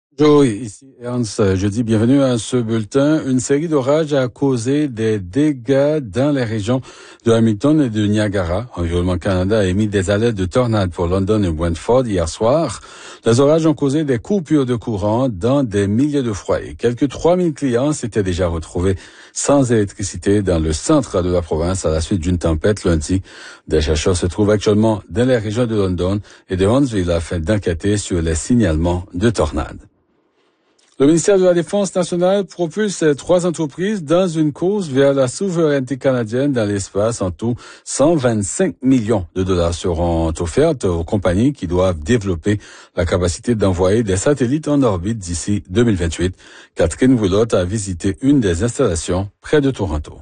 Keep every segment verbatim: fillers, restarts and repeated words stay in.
Bonjour, ici Ernst. Je dis bienvenue à ce bulletin. Une série d'orages a causé des dégâts dans les régions de Hamilton et de Niagara. Environnement Canada a émis des alertes de tornades pour London et Brantford hier soir. Les orages ont causé des coupures de courant dans des milliers de foyers. Quelques trois mille clients s'étaient déjà retrouvés sans électricité dans le centre de la province à la suite d'une tempête lundi. Des chercheurs se trouvent actuellement dans les régions de London et de Huntsville afin d'enquêter sur les signalements de tornades. Le ministère de la Défense nationale propulse trois entreprises dans une course vers la souveraineté canadienne dans l'espace. En tout, cent vingt-cinq millions de dollars seront offerts aux compagnies qui doivent développer la capacité d'envoyer des satellites en orbite d'ici deux mille vingt-huit. Catherine Roulotte a visité une des installations près de Toronto.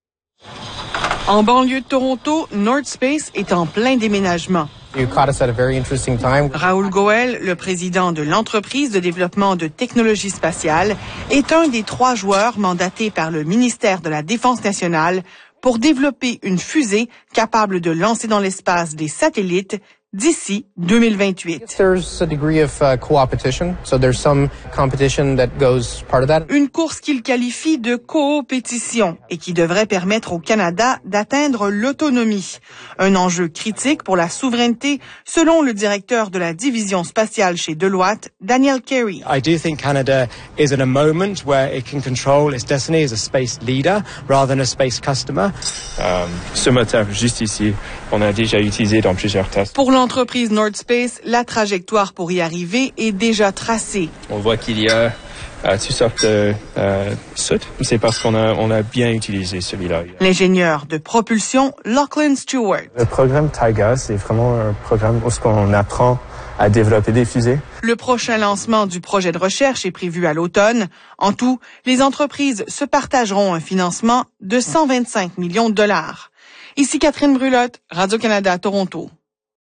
En banlieue de Toronto, North Space est en plein déménagement. You caught us at a very interesting time. Raoul Goel, le président de l'entreprise de développement de technologie spatiale, est un des trois joueurs mandatés par le ministère de la Défense nationale pour développer une fusée capable de lancer dans l'espace des satellites d'ici deux mille vingt-huit. There's a degree of uh, co-opetition, so there's some competition that goes part of that. Une course qu'il qualifie de coopétition et qui devrait permettre au Canada d'atteindre l'autonomie. Un enjeu critique pour la souveraineté, selon le directeur de la division spatiale chez Deloitte, Daniel Carey. I do think Canada is at a moment where it can control its destiny as a space leader rather than a space customer. Euh, ce moteur, juste ici, on a déjà utilisé dans plusieurs tests. Pour l'entreprise North Space, la trajectoire pour y arriver est déjà tracée. On voit qu'il y a euh, toutes sortes de euh, soutes. C'est parce qu'on a, on a bien utilisé celui-là. L'ingénieur de propulsion, Lachlan Stewart. Le programme Taiga, c'est vraiment un programme où on apprend à développer des fusées. Le prochain lancement du projet de recherche est prévu à l'automne. En tout, les entreprises se partageront un financement de cent vingt-cinq millions de dollars. Ici Catherine Brulotte, Radio-Canada, Toronto.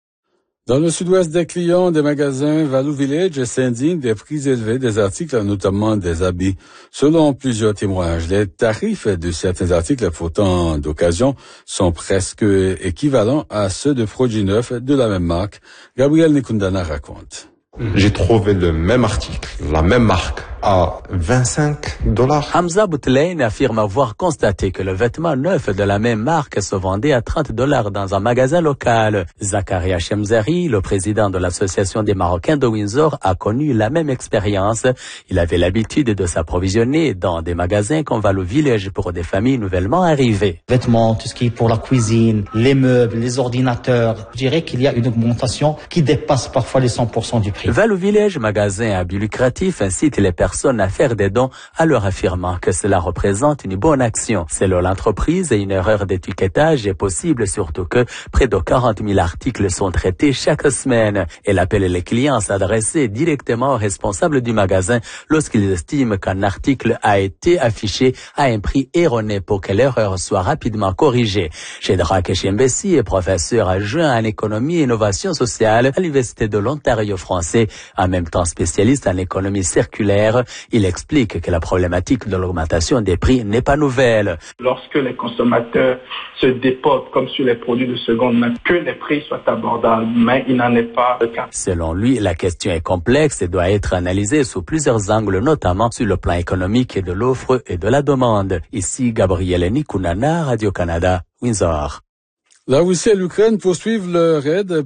Dans le sud-ouest, des clients des magasins Value Village s'indignent des prix élevés des articles, notamment des habits. Selon plusieurs témoignages, les tarifs de certains articles, pourtant d'occasion, sont presque équivalents à ceux de produits neufs de la même marque. Gabriel Nikundana raconte. J'ai trouvé le même article, la même marque, à vingt-cinq dollars. Hamza Boutelaine affirme avoir constaté que le vêtement neuf de la même marque se vendait à trente dollars dans un magasin local. Zakaria Chemzeri, le président de l'association des Marocains de Windsor, a connu la même expérience. Il avait l'habitude de s'approvisionner dans des magasins comme Value Village pour des familles nouvellement arrivées. Vêtements, tout ce qui est pour la cuisine, les meubles, les ordinateurs. Je dirais qu'il y a une augmentation qui dépasse parfois les cent pour cent du prix. Value Village, magasin à but lucratif, incite les personnes à faire des dons en leur affirmant que cela représente une bonne action. Selon l'entreprise, une erreur d'étiquetage est possible, surtout que près de quarante mille articles sont traités chaque semaine. Elle appelle les clients à s'adresser directement aux responsables du magasin lorsqu'ils estiment qu'un article a été affiché à un prix erroné pour que l'erreur soit rapidement corrigée. Shedrack Chimbesi est professeur adjoint en économie et innovation sociale à l'Université de l'Ontario français, en même temps spécialiste en économie circulaire. Il explique que la problématique de l'augmentation des prix n'est pas nouvelle. Lorsque les consommateurs se déportent comme sur les produits de seconde main, que les prix soient abordables, mais il n'en est pas le cas. Selon lui, la question est complexe et doit être analysée sous plusieurs angles, notamment sur le plan économique et de l'offre et de la demande. Ici, Gabriel Nikunana, Radio-Canada, Windsor. La Russie et l'Ukraine poursuivent leur aide